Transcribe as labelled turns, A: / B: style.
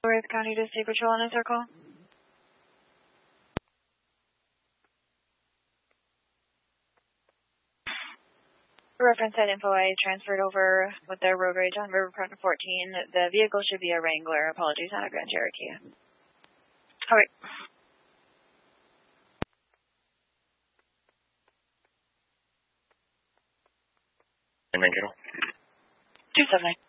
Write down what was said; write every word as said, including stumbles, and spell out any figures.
A: Wraith County to State Patrol on a circle. Reference that info I transferred over with the road rage on Riverfront fourteen. The vehicle should be a Wrangler. Apologies, not a Grand Cherokee. All right.
B: And then get
A: two seven nine.